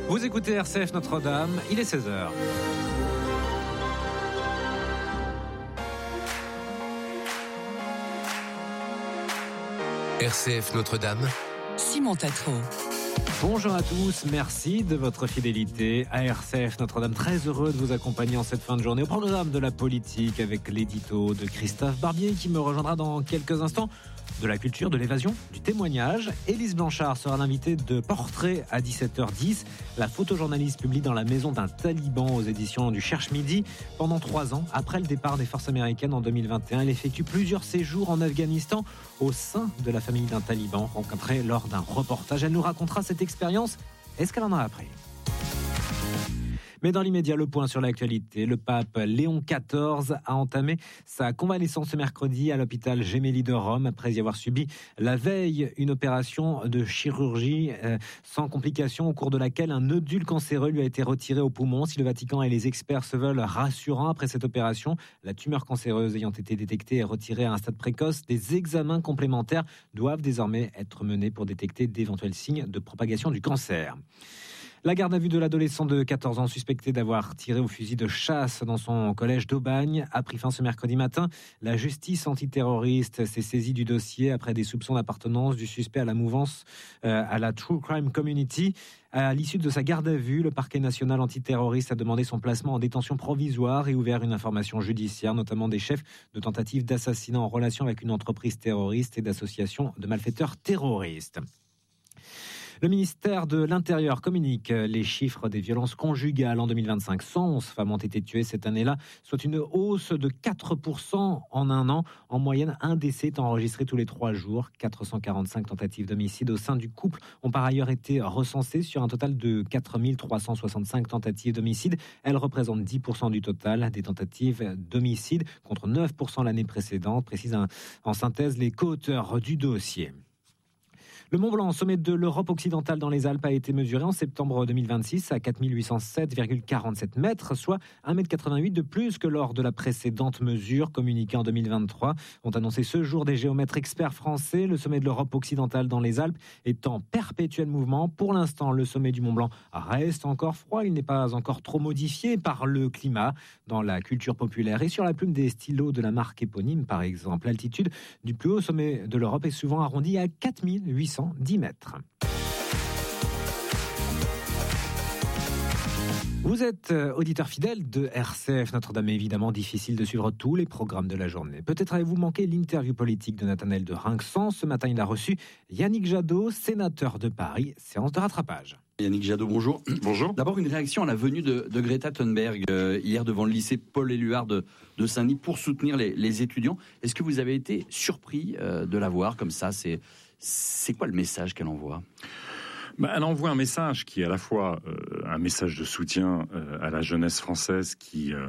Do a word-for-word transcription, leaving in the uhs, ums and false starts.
Vous écoutez R C F Notre-Dame, il est seize heures. R C F Notre-Dame, Simon Tatro. Bonjour à tous, merci de votre fidélité à R C F Notre-Dame. Très heureux de vous accompagner en cette fin de journée au programme de la politique avec l'édito de Christophe Barbier qui me rejoindra dans quelques instants. De la culture, de l'évasion, du témoignage. Élise Blanchard sera l'invitée de Portrait à dix-sept heures dix. La photojournaliste publie dans la maison d'un taliban aux éditions du Cherche Midi. Pendant trois ans, après le départ des forces américaines en deux mille vingt et un, elle effectue plusieurs séjours en Afghanistan au sein de la famille d'un taliban rencontré lors d'un reportage. Elle nous racontera cette expérience et ce qu'elle en a appris. Mais dans l'immédiat, le point sur l'actualité. Le pape Léon quatorze a entamé sa convalescence ce mercredi à l'hôpital Gemelli de Rome après y avoir subi la veille une opération de chirurgie euh, sans complications au cours de laquelle un nodule cancéreux lui a été retiré au poumon. Si le Vatican et les experts se veulent rassurants après cette opération, la tumeur cancéreuse ayant été détectée et retirée à un stade précoce, des examens complémentaires doivent désormais être menés pour détecter d'éventuels signes de propagation du cancer. La garde à vue de l'adolescent de quatorze ans suspecté d'avoir tiré au fusil de chasse dans son collège d'Aubagne a pris fin ce mercredi matin. La justice antiterroriste s'est saisie du dossier après des soupçons d'appartenance du suspect à la mouvance euh, à la True Crime Community. À l'issue de sa garde à vue, le parquet national antiterroriste a demandé son placement en détention provisoire et ouvert une information judiciaire, notamment des chefs de tentatives d'assassinat en relation avec une entreprise terroriste et d'associations de malfaiteurs terroristes. Le ministère de l'Intérieur communique les chiffres des violences conjugales en deux mille vingt-cinq. cent onze femmes ont été tuées cette année-là, soit une hausse de quatre pour cent en un an. En moyenne, un décès est enregistré tous les trois jours. quatre cent quarante-cinq tentatives d'homicide au sein du couple ont par ailleurs été recensées sur un total de quatre mille trois cent soixante-cinq tentatives d'homicide. Elles représentent dix pour cent du total des tentatives d'homicide contre neuf pour cent l'année précédente, précisent en synthèse les co-auteurs du dossier. Le Mont Blanc, sommet de l'Europe occidentale dans les Alpes, a été mesuré en septembre deux mille vingt-six à quatre mille huit cent sept virgule quarante-sept mètres, soit un mètre quatre-vingt-huit de plus que lors de la précédente mesure communiquée en deux mille vingt-trois. Ont annoncé ce jour des géomètres experts français. Le sommet de l'Europe occidentale dans les Alpes est en perpétuel mouvement. Pour l'instant, le sommet du Mont Blanc reste encore froid. Il n'est pas encore trop modifié par le climat dans la culture populaire et sur la plume des stylos de la marque éponyme, par exemple. L'altitude du plus haut sommet de l'Europe est souvent arrondie à quatre mille huit cent dix mètres. Vous êtes auditeur fidèle de R C F Notre-Dame, évidemment difficile de suivre tous les programmes de la journée. Peut-être avez-vous manqué l'interview politique de Nathanaël de Rinxan. Ce matin, il a reçu Yannick Jadot, sénateur de Paris. Séance de rattrapage. Yannick Jadot, bonjour. Bonjour. D'abord, une réaction à la venue de, de Greta Thunberg euh, hier devant le lycée Paul-Éluard de, de Saint-Denis pour soutenir les, les étudiants. Est-ce que vous avez été surpris euh, de la voir comme ça ? C'est, c'est quoi le message qu'elle envoie ? Bah, elle envoie un message qui est à la fois euh, un message de soutien euh, à la jeunesse française qui euh,